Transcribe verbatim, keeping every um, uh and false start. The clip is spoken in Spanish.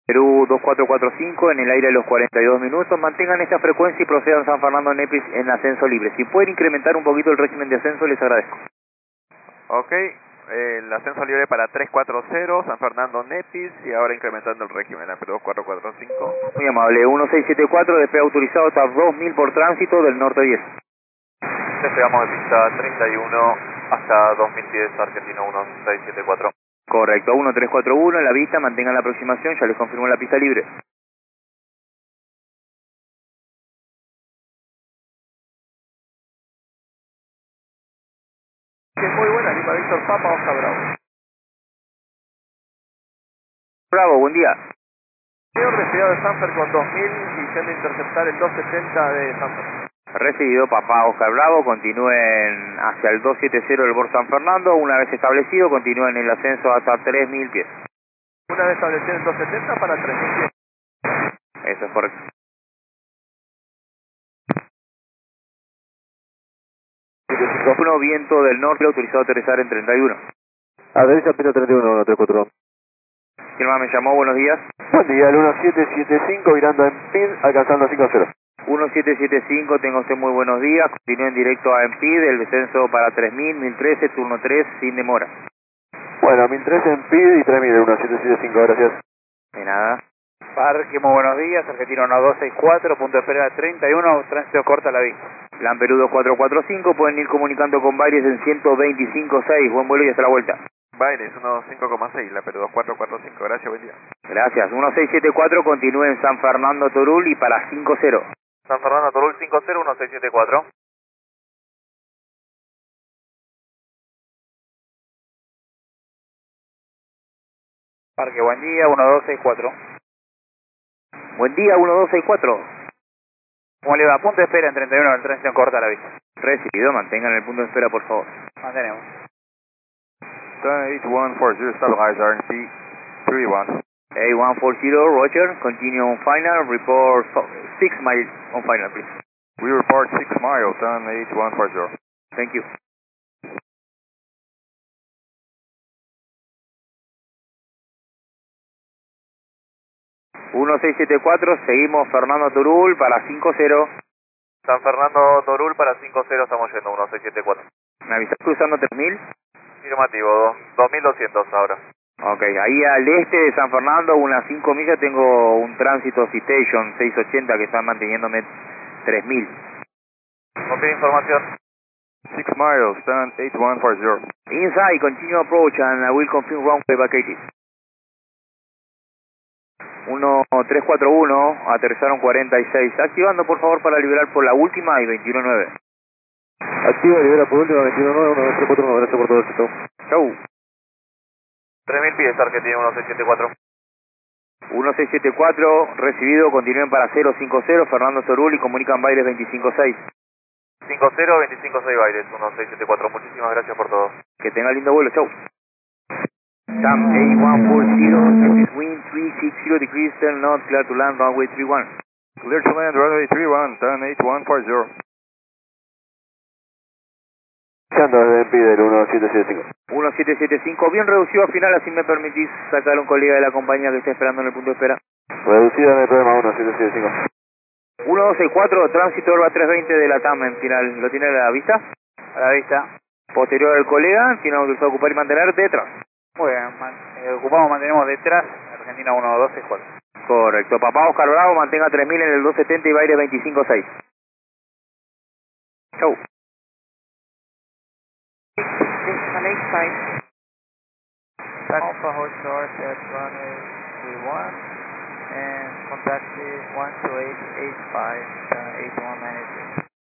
Perú dos cuatro cuatro cinco en el aire a los cuarenta y dos minutos. Mantengan esta frecuencia y procedan San Fernando Nepis en ascenso libre. Si pueden incrementar un poquito el régimen de ascenso, les agradezco. Ok, eh, el ascenso libre para tres cuatro cero, San Fernando Nepis, y ahora incrementando el régimen a Perú dos cuatro cuatro cinco. Muy amable, uno seis siete cuatro, despegue autorizado hasta dos mil por tránsito del norte diez. Despegamos de pista treinta y uno hasta dos mil diez, Argentino uno seis siete cuatro. Correcto, uno tres cuatro uno en la vista, mantengan la aproximación, ya les confirmo la pista libre. Sí, muy buena, Lima Víctor Papa, Oscar Bravo. Bravo, buen día. Señor despegado de Sanfer con dos mil y yendo a interceptar el doscientos setenta de Sanfer. Recibido, papá Oscar Bravo, continúen hacia el doscientos setenta del Bor San Fernando, una vez establecido, continúen el ascenso hasta tres mil pies. Una vez establecido el doscientos setenta para tres mil pies. Eso es correcto. uno, viento del norte, autorizado a aterrizar en treinta y uno. Aterriza pista treinta y uno, uno tres cuatro. ¿Quién más me llamó? Buenos días. Buen día, el uno siete siete cinco, virando en P I D, alcanzando cinco cero. uno siete siete cinco, tenga usted muy buenos días, continúen directo a M P I D, el descenso para tres mil, mil trece, turno tres, sin demora. Bueno, mil trece en P I D y tres mil, el uno siete siete cinco, gracias. De nada. Parque, muy buenos días, Argentino uno dos seis cuatro, punto de espera treinta y uno, tránsito corta a la vista. Plan Perú dos cuatro cuatro cinco, pueden ir comunicando con Baires en ciento veinticinco punto seis, buen vuelo y hasta la vuelta. Baires uno cinco coma seis, la Perú dos cuatro cuatro cinco, gracias, buen día. Gracias, uno seis siete cuatro, continúen San Fernando Torul y para cinco cero. San Fernando Torul cinco cero, uno seis siete cuatro. Parque, buen día, uno dos seis cuatro. Buen día, uno dos seis cuatro. ¿Cómo le va? Punto de espera en treinta y uno, el tránsito corta a la vista. Recibido, mantengan el punto de espera, por favor. Mantenemos. eight one four zero, stabilize R N C three one. A one four zero, Roger, continue on final, report six miles on final, please. We report six miles, on eight one four zero. Thank you. uno seis siete cuatro, seguimos Fernando Turul para cinco cero. San Fernando Torul para cinco cero, estamos yendo uno seis siete cuatro. ¿Me avisas cruzando tres mil? Afirmativo, dos mil doscientos ahora. Ok, ahí al este de San Fernando, unas cinco millas, tengo un tránsito Citation seiscientos ochenta que está manteniéndome tres mil. Confirma información. six miles, stand eight one four zero. Inside, continue approach and I will confirm runway vacated. uno tres cuatro uno, aterrizaron cuarenta y seis. Activando por favor para liberar por la última y veintiuno nueve. Activa, libera por última, veintiuno nueve, uno dos tres cuatro uno, gracias por todo esto. Chau. tres mil pies, Argentina uno seis siete cuatro. uno seis siete cuatro, recibido, continúen para cero cinco cero, Fernando Torul y comunican Baires veinticinco seis. cinco cero, veinticinco seis Baires, uno seis siete cuatro. Muchísimas gracias por todo. Que tenga lindo vuelo, chau. Tam A one four zero, wind three sixty degrees, turn north, clear to land, runway three one. Clear to land, runway three one, stand eight one four zero. Ando desde M P I D, el uno siete siete cinco. uno siete siete cinco, bien reducido al final, así me permitís sacar a un colega de la compañía que está esperando en el punto de espera. Reducida, no hay problema, uno siete siete cinco. uno dos seis cuatro, tránsito Orba trescientos veinte de la T A M en final, ¿lo tiene a la vista? A la vista. Posterior al colega, tiene autorizado a ocupar y mantener detrás. Muy bien, man, eh, ocupamos, mantenemos detrás, Argentina uno dos seis cuatro. Correcto, papá Oscar Bravo, mantenga tres mil en el doscientos setenta y Baires veinticinco seis. Chau. Alpha hold short at runway three one and contact one two eight eight five, uh, eight one nine eight.